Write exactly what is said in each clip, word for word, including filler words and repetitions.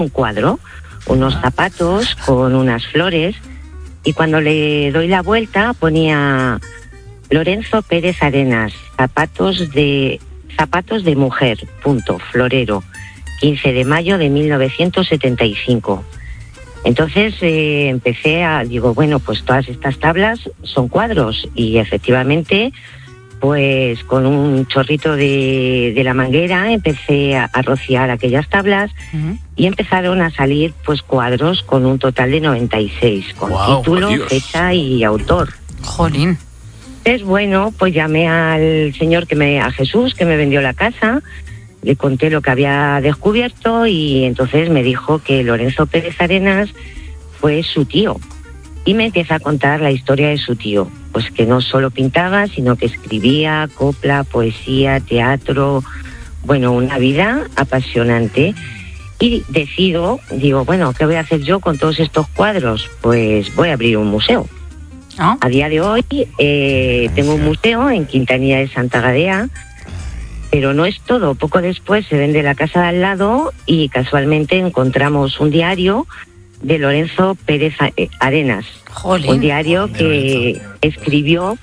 un cuadro, unos zapatos con unas flores, y cuando le doy la vuelta ponía Lorenzo Pérez Arenas, zapatos de zapatos de mujer, punto, florero, quince de mayo de mil novecientos setenta y cinco. Entonces eh, empecé a, digo, bueno, pues todas estas tablas son cuadros, y efectivamente, pues con un chorrito de, de la manguera empecé a, a rociar aquellas tablas, uh-huh. y empezaron a salir pues cuadros con un total de noventa y seis, con wow, título, Dios. fecha y autor. Jolín. Es bueno, pues llamé al señor que me, a Jesús, que me vendió la casa. Le conté lo que había descubierto, y entonces me dijo que Lorenzo Pérez Arenas fue su tío. Y me empieza a contar la historia de su tío. Pues que no solo pintaba, sino que escribía copla, poesía, teatro. Bueno, una vida apasionante. Y decido, digo, bueno, ¿qué voy a hacer yo con todos estos cuadros? Pues voy a abrir un museo. ¿Ah? A día de hoy eh, tengo un museo en Quintanilla de Santa Gadea. Pero no es todo. Poco después se vende la casa de al lado y casualmente encontramos un diario de Lorenzo Pérez Arenas. Jolín. Un diario que escribió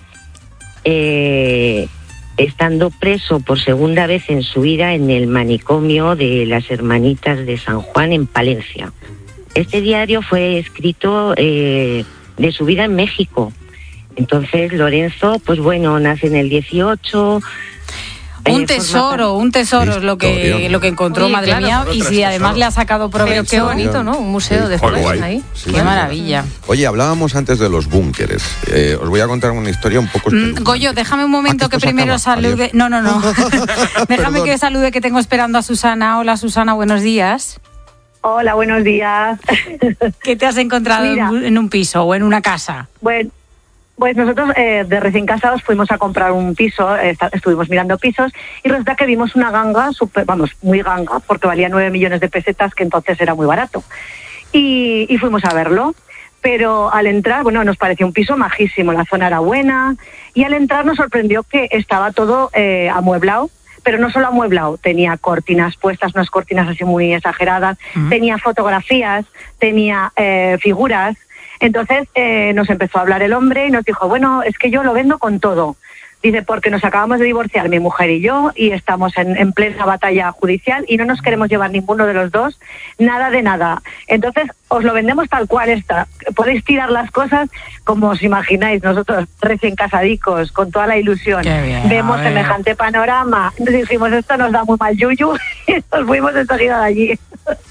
eh, estando preso por segunda vez en su vida en el manicomio de las Hermanitas de San Juan en Palencia. Este diario fue escrito eh, de su vida en México. Entonces Lorenzo, pues bueno, nace en el dieciocho... Un tesoro, un tesoro es lo que lo que encontró, Oye, madre claro, mía, y si además tesoro. le ha sacado provecho. Pero qué bonito, ¿no? Un museo sí, después ahí. Sí, qué sí, maravilla. Oye, hablábamos antes de los búnkeres. Eh, os voy a contar una historia un poco... Mm, Goyo, déjame un momento ah, que, que primero acaba? salude... Adiós. No, no, no. Déjame que salude, que tengo esperando a Susana. Hola, Susana, buenos días. Hola, buenos días. ¿Qué te has encontrado Mira, en un piso o en una casa? Bueno... Pues nosotros eh, de recién casados fuimos a comprar un piso, eh, estuvimos mirando pisos y resulta que vimos una ganga, super, vamos, muy ganga, porque valía nueve millones de pesetas, que entonces era muy barato. Y, y fuimos a verlo, pero al entrar, bueno, nos pareció un piso majísimo, la zona era buena, y al entrar nos sorprendió que estaba todo eh, amueblado, pero no solo amueblado, tenía cortinas puestas, unas cortinas así muy exageradas, uh-huh. tenía fotografías, tenía eh, figuras. Entonces eh, nos empezó a hablar el hombre y nos dijo, bueno, es que yo lo vendo con todo. Dice, porque nos acabamos de divorciar mi mujer y yo y estamos en, en plena batalla judicial y no nos queremos llevar ninguno de los dos, nada de nada. Entonces os lo vendemos tal cual está. Podéis tirar las cosas como os imagináis. Nosotros recién casadicos, con toda la ilusión, bien, vemos semejante panorama. Nos dijimos, esto nos da muy mal yuyu y nos fuimos enseguida de allí.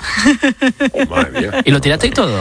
Madre mía. ¿Y lo tirasteis todo?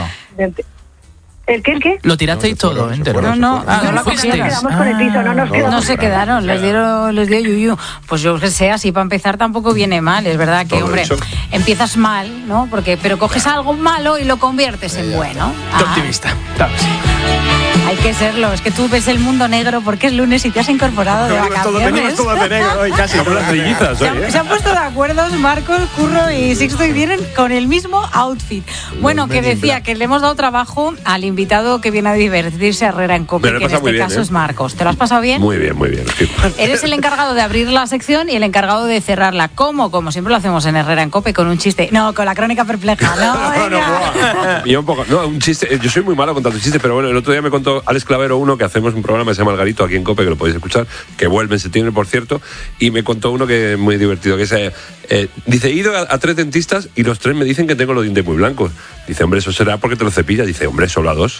¿El qué, el qué? Lo tirasteis no, todo, entero. No, no, ah, no, no fuisteis. Nos quedamos con el piso, no nos quedamos. No se quedaron, les dieron, les dio yuyu. Pues yo que sé, así para empezar tampoco viene mal, es verdad que, todo hombre, hecho. empiezas mal, ¿no? Porque, pero coges algo malo y lo conviertes en bueno. Qué optimista, claro, sí. Hay que serlo, es que tú ves el mundo negro porque es lunes y te has incorporado de vacaciones. Todo, de negro hoy, casi como las trillizas. Se, han, se han puesto de acuerdo Marcos, Curro y Sixto y vienen con el mismo outfit. Bueno, que decía que le hemos dado trabajo al invitado que viene a divertirse a Herrera en Cope, que en este bien, caso ¿eh? es Marcos. ¿Te lo has pasado bien? Muy bien, muy bien. Sí. Eres el encargado de abrir la sección y el encargado de cerrarla. ¿Cómo? Como siempre lo hacemos en Herrera en Cope, con un chiste. No, con la crónica perpleja. No, no, no, yo un poco, no, un chiste. Yo soy muy malo contando chistes, pero bueno, el otro día me contó Alex Clavero uno que hacemos un programa que se llama El Garito aquí en Cope, que lo podéis escuchar, que vuelve en septiembre, por cierto, y me contó uno que es muy divertido, que es, eh, eh, dice, he ido a, a tres dentistas y los tres me dicen que tengo los dientes muy blancos. Dice, hombre, eso será porque te lo cepillas. Dice, hombre, solo a dos.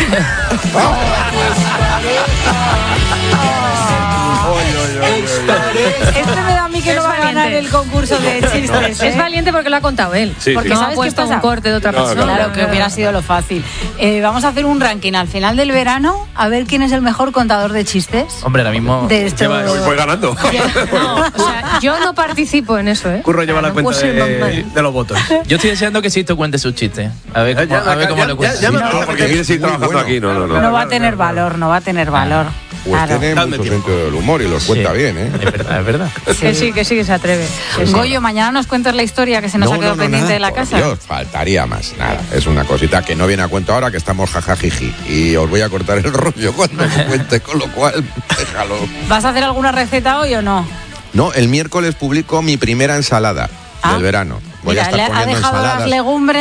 Este me da a mí que es no va valiente. a ganar el concurso de chistes. ¿eh? Es valiente porque lo ha contado él. Sí, porque sí. no ¿sabes ha puesto qué un corte de otra no, persona. No, no, claro no. que hubiera sido lo fácil. Eh, vamos a hacer un ranking al final del verano a ver quién es el mejor contador de chistes. Hombre, ahora mismo de esto... lleva, voy ganando. No, o sea, yo no participo en eso, ¿eh? Curro lleva no la cuenta de, de los votos. Yo estoy deseando que Sisto cuente sus chistes. A ver cómo, ya, a ver cómo ya, le cuenta. Ya, ya, ya, no, porque quiere seguir trabajando bueno. aquí. No, no, no. No va a tener valor, no va a tener valor. Pues claro. Tiene Dame mucho tiempo. Sentido del humor y los cuenta sí. bien, ¿eh? Es verdad, es verdad. Sí. Que sí, que sí, que se atreve. Sí, sí. Goyo, mañana nos cuentas la historia que se nos no, ha quedado no, no, pendiente nada, de la por casa. Dios, faltaría más, nada. Es una cosita que no viene a cuento ahora, que estamos jajajiji. Y os voy a cortar el rollo cuando me cuente, con lo cual, déjalo. ¿Vas a hacer alguna receta hoy o no? No, el miércoles publico mi primera ensalada ah. del verano. Voy Mira, a estar le poniendo ha dejado ensaladas. las legumbres